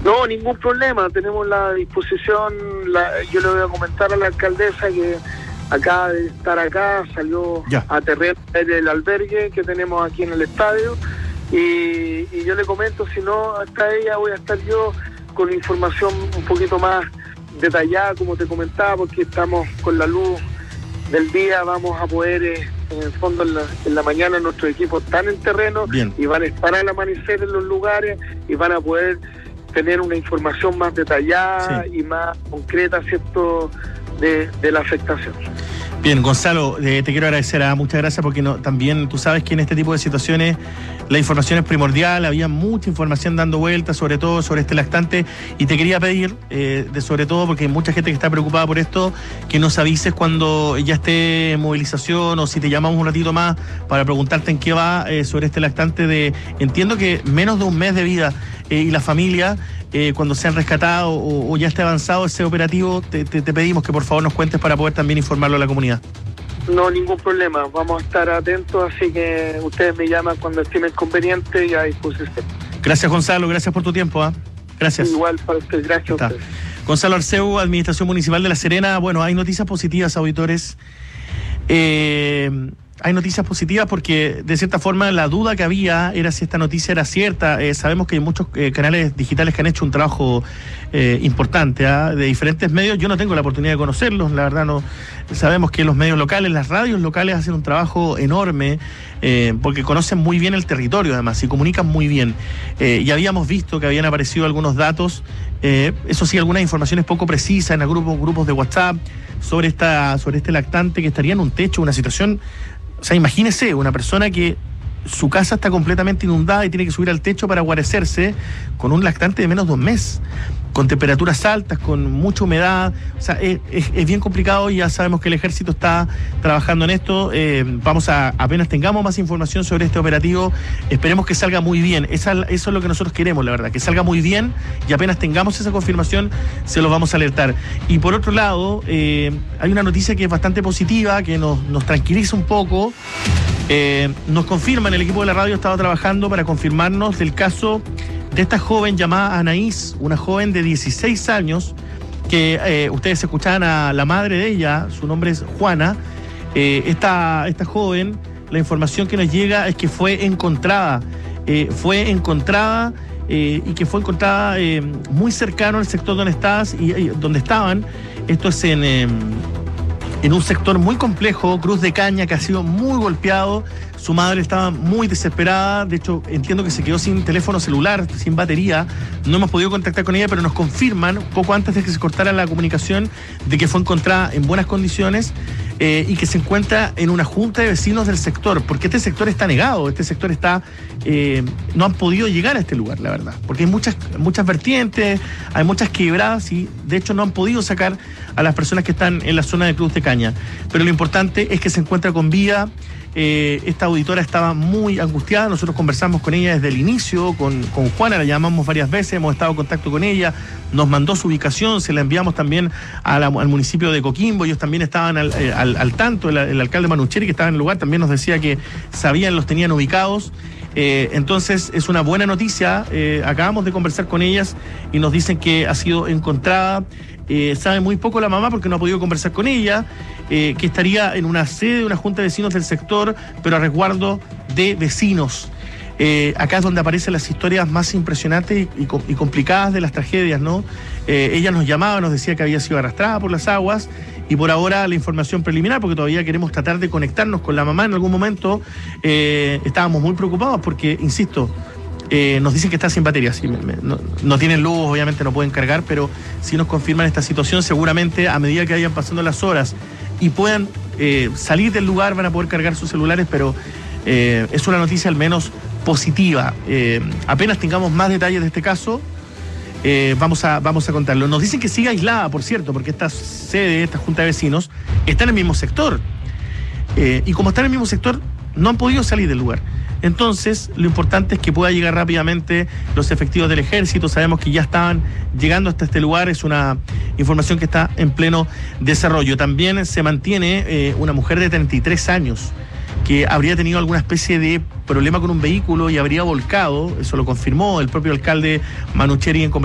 No, ningún problema, tenemos la disposición, yo le voy a comentar a la alcaldesa que acaba de estar acá, salió a terreno el albergue que tenemos aquí en el estadio, y yo le comento, si no está ella, voy a estar yo con información un poquito más detallada, como te comentaba, porque estamos con la luz del día, vamos a poder, en el fondo en la mañana nuestros equipos están en terreno y van a estar al amanecer en los lugares y van a poder tener una información más detallada y más concreta, ¿cierto?, de la afectación. Bien, Gonzalo, te quiero agradecer, muchas gracias, porque también tú sabes que en este tipo de situaciones la información es primordial, había mucha información dando vueltas, sobre todo sobre este lactante, y te quería pedir, sobre todo porque hay mucha gente que está preocupada por esto, que nos avises cuando ya esté en movilización, o si te llamamos un ratito más para preguntarte en qué va sobre este lactante entiendo que menos de un mes de vida, y la familia, cuando sean rescatados o ya esté avanzado ese operativo, te pedimos que por favor nos cuentes para poder también informarlo a la comunidad. No, ningún problema, vamos a estar atentos, así que ustedes me llaman cuando estimen conveniente y a disposición. Gracias, Gonzalo, gracias por tu tiempo. Gracias. Igual para usted, gracias a usted. Gonzalo Arceu, Administración Municipal de La Serena. Bueno, hay noticias positivas, auditores. Hay noticias positivas porque, de cierta forma, la duda que había era si esta noticia era cierta. Sabemos que hay muchos canales digitales que han hecho un trabajo importante, de diferentes medios. Yo no tengo la oportunidad de conocerlos, la verdad no. Sabemos que los medios locales, las radios locales hacen un trabajo enorme, porque conocen muy bien el territorio, además, y comunican muy bien. Y habíamos visto que habían aparecido algunos datos, eso sí, algunas informaciones poco precisas en grupos de WhatsApp sobre este lactante que estaría en un techo, una situación. O sea, imagínese una persona que su casa está completamente inundada y tiene que subir al techo para guarecerse con un lactante de menos de un mes, con temperaturas altas, con mucha humedad. O sea, es bien complicado, y ya sabemos que el ejército está trabajando en esto. Apenas tengamos más información sobre este operativo, esperemos que salga muy bien. Eso es lo que nosotros queremos, la verdad, que salga muy bien, y apenas tengamos esa confirmación, se los vamos a alertar. Y por otro lado, hay una noticia que es bastante positiva, que nos tranquiliza un poco. Nos confirman, el equipo de la radio estaba trabajando para confirmarnos del caso de esta joven llamada Anaís, una joven de 16 años, que ustedes escuchaban a la madre de ella, su nombre es Juana. Esta joven, la información que nos llega es que fue encontrada y que fue encontrada muy cercano al sector donde estaban. Esto es en un sector muy complejo, Cruz de Caña, que ha sido muy golpeado. Su madre estaba muy desesperada, de hecho entiendo que se quedó sin teléfono celular, sin batería. No hemos podido contactar con ella, pero nos confirman, poco antes de que se cortara la comunicación, de que fue encontrada en buenas condiciones, y que se encuentra en una junta de vecinos del sector, porque este sector está negado, no han podido llegar a este lugar, la verdad, porque hay muchas vertientes, hay muchas quebradas, y de hecho no han podido sacar a las personas que están en la zona de Cruz de Caña. Pero lo importante es que se encuentra con vida. Esta auditora estaba muy angustiada, nosotros conversamos con ella desde el inicio, con Juana, la llamamos varias veces, hemos estado en contacto con ella, nos mandó su ubicación, se la enviamos también al municipio de Coquimbo, ellos también estaban al tanto, el alcalde Manucheri, que estaba en el lugar, también nos decía que los tenían ubicados. Entonces es una buena noticia, acabamos de conversar con ellas y nos dicen que ha sido encontrada. Sabe muy poco la mamá porque no ha podido conversar con ella, que estaría en una sede de una junta de vecinos del sector, pero a resguardo de vecinos. Acá es donde aparecen las historias más impresionantes y complicadas de las tragedias, ¿no? Ella nos llamaba, nos decía que había sido arrastrada por las aguas, y por ahora la información preliminar, porque todavía queremos tratar de conectarnos con la mamá en algún momento, estábamos muy preocupados porque, insisto, nos dicen que está sin batería, no tienen luz, obviamente no pueden cargar, pero si nos confirman esta situación, seguramente a medida que vayan pasando las horas y puedan salir del lugar, van a poder cargar sus celulares, pero es una noticia al menos positiva. Apenas tengamos más detalles de este caso, vamos a contarlo. Nos dicen que sigue aislada, por cierto, porque esta sede, esta junta de vecinos, está en el mismo sector, y como está en el mismo sector, no han podido salir del lugar. Entonces, lo importante es que pueda llegar rápidamente los efectivos del ejército. Sabemos que ya estaban llegando hasta este lugar, es una información que está en pleno desarrollo. También se mantiene una mujer de 33 años que habría tenido alguna especie de problema con un vehículo y habría volcado, eso lo confirmó el propio alcalde Manucheri en conversación